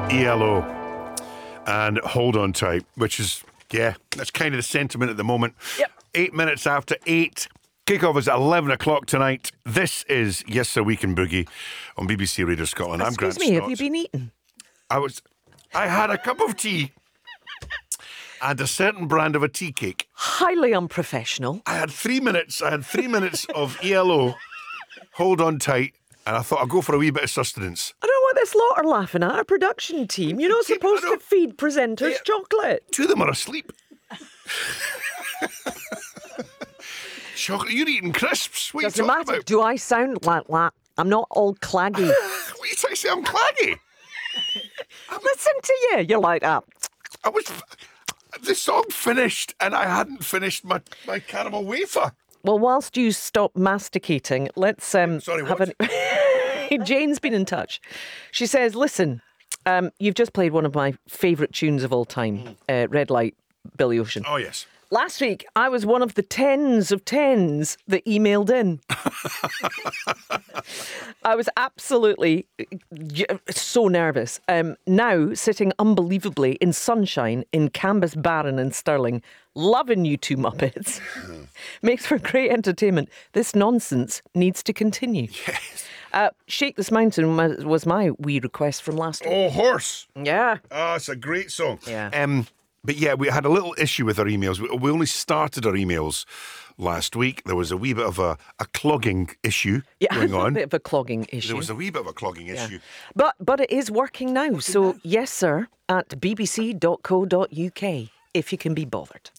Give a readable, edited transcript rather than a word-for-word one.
ELO and Hold On Tight, which is, that's kind of the sentiment at the moment. Yep. 8 minutes after 8. Kickoff is at 11 o'clock tonight. This is Yes Sir Weekend Boogie on BBC Radio Scotland. I'm Grant Excuse me, have Stott. you been eating? I had a cup of tea and a certain brand of a tea cake. Highly unprofessional. I had 3 minutes. Of ELO, Hold On Tight, and I thought I'd go for a wee bit of sustenance. I don't know what this lot are laughing at. Our production team. You're not supposed to feed presenters chocolate. Two of them are asleep. Chocolate, you're eating crisps. What are you Doesn't talking matter. about? Do I sound like that? I'm not all claggy. What are you trying to say? I'm claggy. Listen to you. You're like that. The song finished and I hadn't finished my caramel wafer. Well, whilst you stop masticating, let's Sorry, have what? Jane's been in touch. She says, listen, you've just played one of my favourite tunes of all time, Red Light, Billy Ocean. Oh, yes. Last week, I was one of the tens of tens that emailed in. I was absolutely so nervous. Now, sitting unbelievably in sunshine in Cambus Barron and Stirling, loving you two Muppets. Makes for great entertainment. This nonsense needs to continue. Yes. Shake This Mountain was my wee request from last week. Oh, Horse. Yeah. Oh, it's a great song. Yeah. But yeah, we had a little issue with our emails. We only started our emails last week. There was a wee bit of a clogging issue going on. A bit of a clogging issue. There was a wee bit of a clogging issue. But it is working now. So, yes, sir, at bbc.co.uk, if you can be bothered.